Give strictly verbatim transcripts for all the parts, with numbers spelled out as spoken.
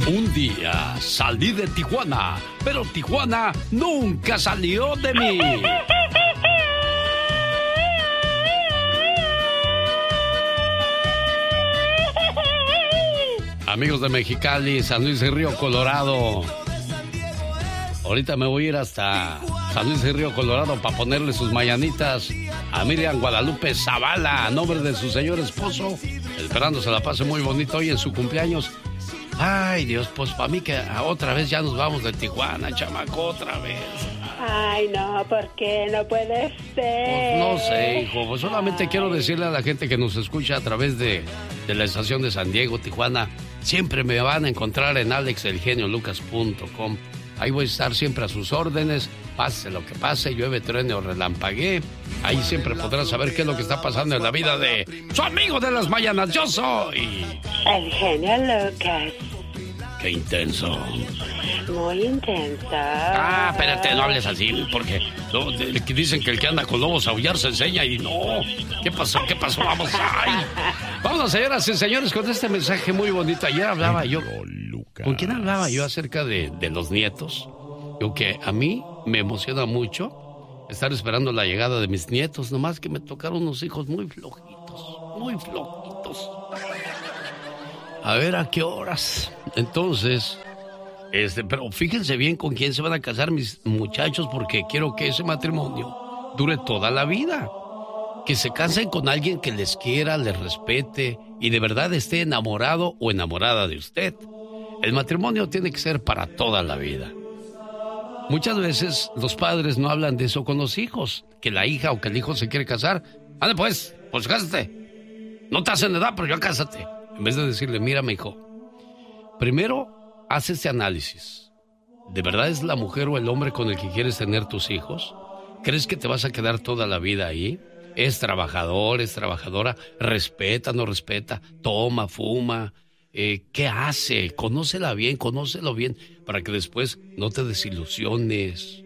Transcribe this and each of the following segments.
Un día salí de Tijuana, pero Tijuana nunca salió de mí. Amigos de Mexicali, San Luis del Río Colorado. Ahorita me voy a ir hasta San Luis del Río Colorado para ponerle sus mañanitas a Miriam Guadalupe Zavala a nombre de su señor esposo, esperando se la pase muy bonito hoy en su cumpleaños. Ay, Dios, pues para mí que otra vez ya nos vamos de Tijuana, chamaco, otra vez. Ay, no, ¿por qué? No puede ser. Pues no sé, hijo, pues solamente Ay. quiero decirle a la gente que nos escucha a través de, de la estación de San Diego, Tijuana, siempre me van a encontrar en alex el genio lucas punto com. Ahí voy a estar siempre a sus órdenes, pase lo que pase, llueve, truene o relampaguee. Ahí siempre podrán saber qué es lo que está pasando en la vida de su amigo de las mañanas. Yo soy... el genio Lucas. ¡Qué intenso! Muy intenso. Ah, espérate, no hables así, porque no, de, dicen que el que anda con lobos a aullar se enseña y no. ¿Qué pasó? ¿Qué pasó? Vamos, ay. Vamos, señoras y señores, con este mensaje muy bonito. Ayer hablaba yo... ¿Con quién hablaba yo acerca de, de los nietos? Yo que a mí me emociona mucho estar esperando la llegada de mis nietos, nomás que me tocaron unos hijos muy flojitos, muy flojitos. A ver a qué horas. Entonces, este, pero fíjense bien con quién se van a casar mis muchachos, porque quiero que ese matrimonio dure toda la vida. Que se casen con alguien que les quiera, les respete y de verdad esté enamorado o enamorada de usted. El matrimonio tiene que ser para toda la vida. Muchas veces los padres no hablan de eso con los hijos, que la hija o que el hijo se quiere casar. Ande pues, pues cásate. No te hacen edad, pero ya cásate. En vez de decirle, mira, mi hijo, primero haz este análisis. ¿De verdad es la mujer o el hombre con el que quieres tener tus hijos? ¿Crees que te vas a quedar toda la vida ahí? ¿Es trabajador, es trabajadora? ¿Respeta, no respeta? ¿Toma, fuma? Eh, ¿Qué hace? Conócela bien, conócelo bien, para que después no te desilusiones.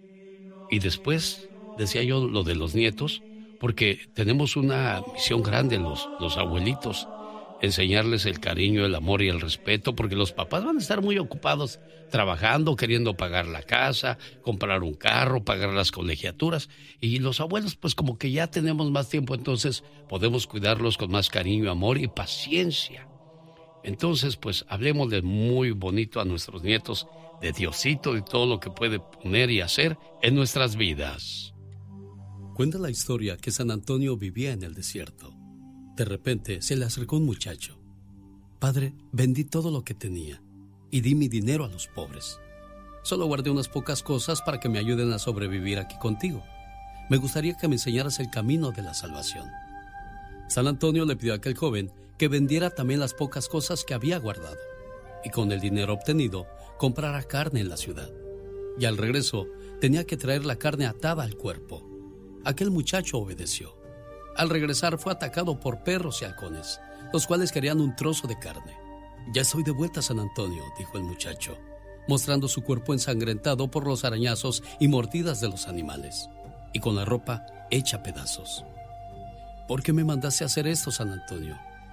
Y después, decía yo lo de los nietos, porque tenemos una misión grande los, los abuelitos, enseñarles el cariño, el amor y el respeto, porque los papás van a estar muy ocupados trabajando, queriendo pagar la casa, comprar un carro, pagar las colegiaturas, y los abuelos pues como que ya tenemos más tiempo, entonces podemos cuidarlos con más cariño, amor y paciencia. Entonces, pues, hablemos de muy bonito a nuestros nietos, de Diosito y todo lo que puede poner y hacer en nuestras vidas. Cuenta la historia que San Antonio vivía en el desierto. De repente se le acercó un muchacho. Padre, vendí todo lo que tenía y di mi dinero a los pobres. Solo guardé unas pocas cosas para que me ayuden a sobrevivir aquí contigo. Me gustaría que me enseñaras el camino de la salvación. San Antonio le pidió a aquel joven que vendiera también las pocas cosas que había guardado y con el dinero obtenido comprara carne en la ciudad. Y al regreso tenía que traer la carne atada al cuerpo. Aquel muchacho obedeció. Al regresar fue atacado por perros y halcones, los cuales querían un trozo de carne. Ya estoy de vuelta, San Antonio, dijo el muchacho, mostrando su cuerpo ensangrentado por los arañazos y mordidas de los animales, y con la ropa hecha pedazos. ¿Por qué me mandaste a hacer esto, San Antonio?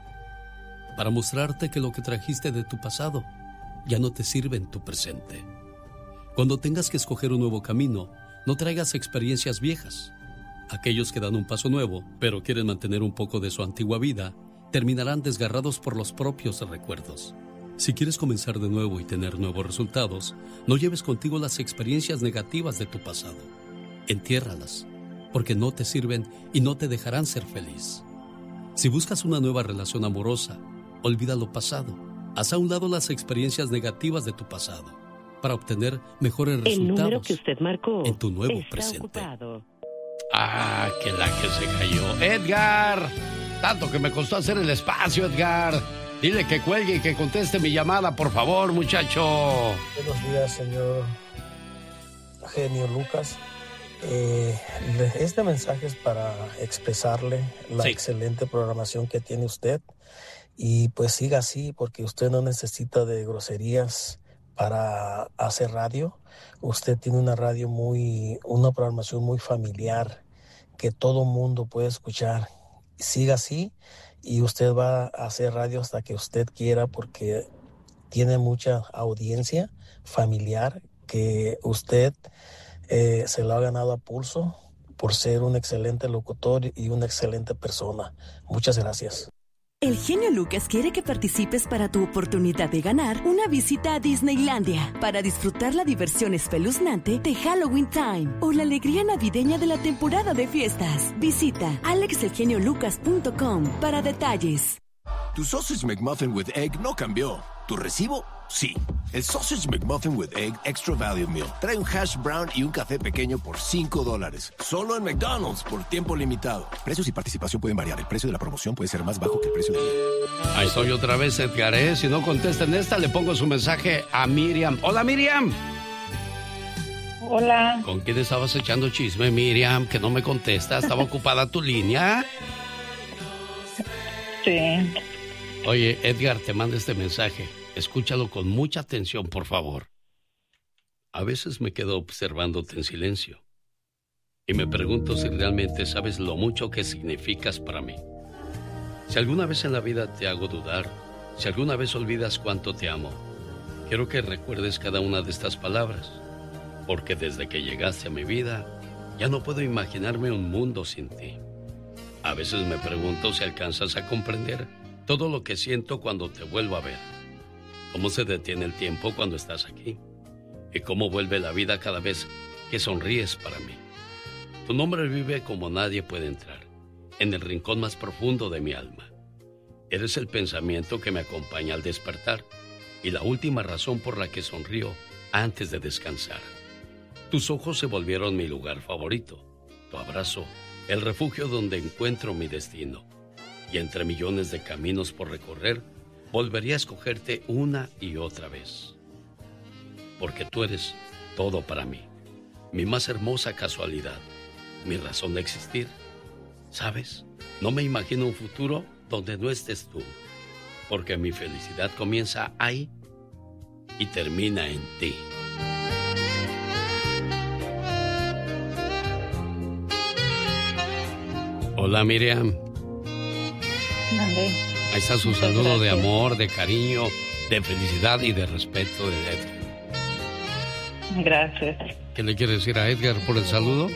Para mostrarte que lo que trajiste de tu pasado ya no te sirve en tu presente. Cuando tengas que escoger un nuevo camino, no traigas experiencias viejas. Aquellos que dan un paso nuevo, pero quieren mantener un poco de su antigua vida, terminarán desgarrados por los propios recuerdos. Si quieres comenzar de nuevo y tener nuevos resultados, no lleves contigo las experiencias negativas de tu pasado. Entiérralas, porque no te sirven y no te dejarán ser feliz. Si buscas una nueva relación amorosa, olvida lo pasado. Haz a un lado las experiencias negativas de tu pasado para obtener mejores resultados. El número que usted marcó en tu nuevo está presente. ocupado. Ah, que la que se cayó. Edgar, tanto que me costó hacer el espacio, Edgar. Dile que cuelgue y que conteste mi llamada, por favor, muchacho. Buenos días, señor genio Lucas. Eh, este mensaje es para expresarle la sí. excelente programación que tiene usted. Y pues siga así, porque usted no necesita de groserías para hacer radio. Usted tiene una radio muy, una programación muy familiar que todo mundo puede escuchar. Siga así y usted va a hacer radio hasta que usted quiera, porque tiene mucha audiencia familiar, que usted eh, se lo ha ganado a pulso por ser un excelente locutor y una excelente persona. Muchas gracias. El genio Lucas quiere que participes para tu oportunidad de ganar una visita a Disneylandia para disfrutar la diversión espeluznante de Halloween Time o la alegría navideña de la temporada de fiestas. Visita alex el genio lucas punto com para detalles. Tu Sausage McMuffin with Egg no cambió. ¿Tu recibo? Sí. El Sausage McMuffin with Egg Extra Value Meal trae un hash brown y un café pequeño por cinco dólares. Solo en McDonald's por tiempo limitado. Precios y participación pueden variar. El precio de la promoción puede ser más bajo que el precio de la... Ahí estoy otra vez, Edgar, ¿eh? Si no contestan esta, le pongo su mensaje a Miriam. ¡Hola, Miriam! Hola. ¿Con quién estabas echando chisme, Miriam? Que no me contesta. ¿Estaba ocupada tu línea? Sí. Oye, Edgar, te manda este mensaje. Escúchalo con mucha atención, por favor. A veces me quedo observándote en silencio y me pregunto si realmente sabes lo mucho que significas para mí. Si alguna vez en la vida te hago dudar, si alguna vez olvidas cuánto te amo, quiero que recuerdes cada una de estas palabras, porque desde que llegaste a mi vida, ya no puedo imaginarme un mundo sin ti. A veces me pregunto si alcanzas a comprender todo lo que siento cuando te vuelvo a ver. Cómo se detiene el tiempo cuando estás aquí. Y cómo vuelve la vida cada vez que sonríes para mí. Tu nombre vive como nadie puede entrar, en el rincón más profundo de mi alma. Eres el pensamiento que me acompaña al despertar y la última razón por la que sonrío antes de descansar. Tus ojos se volvieron mi lugar favorito. Tu abrazo, el refugio donde encuentro mi destino. Y entre millones de caminos por recorrer, volvería a escogerte una y otra vez. Porque tú eres todo para mí, mi más hermosa casualidad, mi razón de existir. ¿Sabes? No me imagino un futuro donde no estés tú, porque mi felicidad comienza ahí y termina en ti. Hola, Miriam. ¿Dónde? Ahí está su saludo de amor, de cariño, de felicidad y de respeto de Edgar. Gracias. ¿Qué le quiere decir a Edgar por el saludo?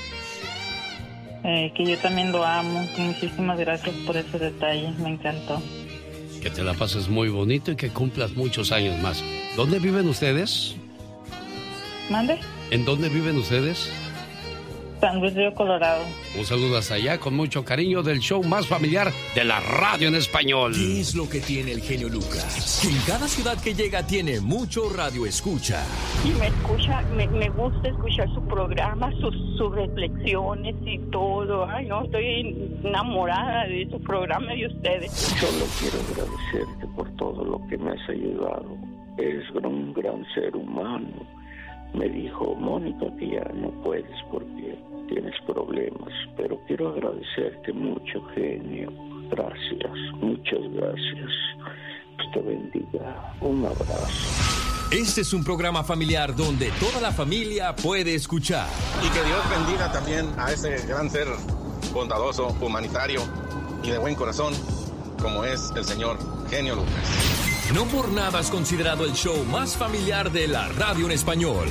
Eh, que yo también lo amo. Muchísimas gracias por ese detalle. Me encantó. Que te la pases muy bonito y que cumplas muchos años más. ¿Dónde viven ustedes? ¿Mande? ¿En dónde viven ustedes? San Luis Río Colorado. Un saludo hasta allá con mucho cariño del show más familiar de la radio en español. ¿Qué es lo que tiene el genio Lucas? Que en cada ciudad que llega tiene mucho radio escucha. Y me escucha, me, me gusta escuchar su programa, sus, sus reflexiones y todo. Ay, no, estoy enamorada de su programa y de ustedes. Solo quiero agradecerte por todo lo que me has ayudado. Eres un gran ser humano. Me dijo, Mónica, que ya no puedes porque tienes problemas, pero quiero agradecerte mucho, genio. Gracias, muchas gracias. Que te bendiga. Un abrazo. Este es un programa familiar donde toda la familia puede escuchar. Y que Dios bendiga también a ese gran ser bondadoso, humanitario y de buen corazón, como es el señor Genio Lucas. No por nada es considerado el show más familiar de la radio en español.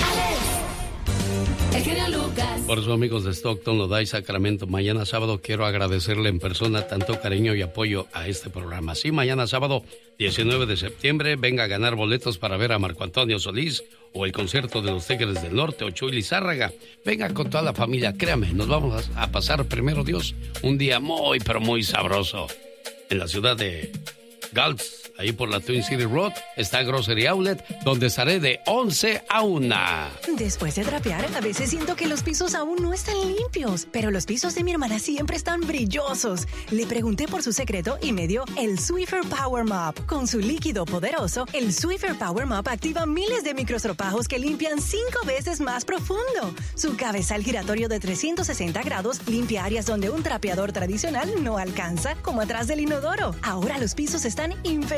El genio Lucas. Por eso, amigos de Stockton, Lodi, Sacramento, mañana sábado quiero agradecerle en persona tanto cariño y apoyo a este programa. Sí, mañana sábado diecinueve de septiembre, venga a ganar boletos para ver a Marco Antonio Solís o el concierto de los Tigres del Norte o Chuy Lizárraga. Venga con toda la familia, créame, nos vamos a pasar, primero Dios, un día muy, pero muy sabroso. En la ciudad de Gulch, ahí por la Twin City Road, está Grocery Outlet, donde estaré de once a una. Después de trapear, a veces siento que los pisos aún no están limpios, pero los pisos de mi hermana siempre están brillosos. Le pregunté por su secreto y me dio el Swiffer Power Mop. Con su líquido poderoso, el Swiffer Power Mop activa miles de microstropajos que limpian cinco veces más profundo. Su cabezal giratorio de trescientos sesenta grados limpia áreas donde un trapeador tradicional no alcanza, como atrás del inodoro. Ahora los pisos están infectados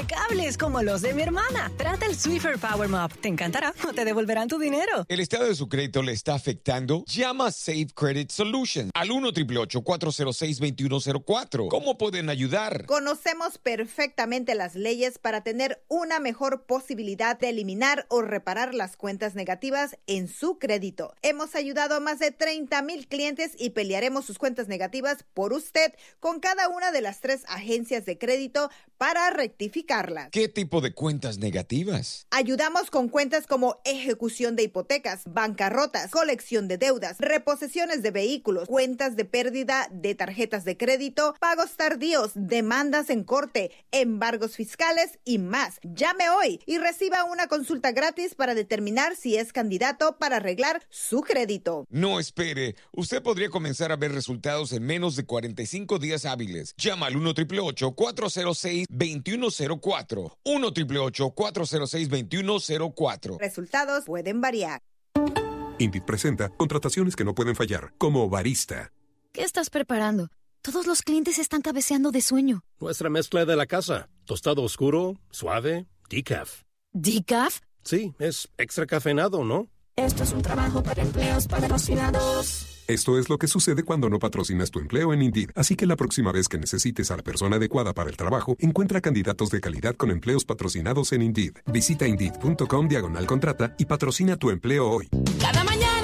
impecables como los de mi hermana. Trata el Swiffer Power Mop. Te encantará o te devolverán tu dinero. ¿El estado de su crédito le está afectando? Llama a Safe Credit Solutions al uno, ocho ocho ocho, cuatro cero seis, dos uno cero cuatro. ¿Cómo pueden ayudar? Conocemos perfectamente las leyes para tener una mejor posibilidad de eliminar o reparar las cuentas negativas en su crédito. Hemos ayudado a más de treinta mil clientes y pelearemos sus cuentas negativas por usted con cada una de las tres agencias de crédito para rectificarlas. ¿Qué tipo de cuentas negativas? Ayudamos con cuentas como ejecución de hipotecas, bancarrotas, colección de deudas, reposesiones de vehículos, cuentas de pérdida de tarjetas de crédito, pagos tardíos, demandas en corte, embargos fiscales y más. Llame hoy y reciba una consulta gratis para determinar si es candidato para arreglar su crédito. No espere. Usted podría comenzar a ver resultados en menos de cuarenta y cinco días hábiles. Llama al uno, ocho ocho ocho, cuatro cero seis, dos uno cero cuatro. uno, ocho ocho ocho, cuatro cero seis, dos uno cero cuatro. Resultados pueden variar. Indeed presenta contrataciones que no pueden fallar, como barista. ¿Qué estás preparando? Todos los clientes están cabeceando de sueño. Nuestra mezcla de la casa. Tostado oscuro, suave, decaf. ¿Decaf? Sí, es extra cafeinado, ¿no? Esto es un trabajo para empleos patrocinados. Esto es lo que sucede cuando no patrocinas tu empleo en Indeed. Así que la próxima vez que necesites a la persona adecuada para el trabajo, encuentra candidatos de calidad con empleos patrocinados en Indeed. Visita Indeed punto com diagonal contrata y patrocina tu empleo hoy. Cada mañana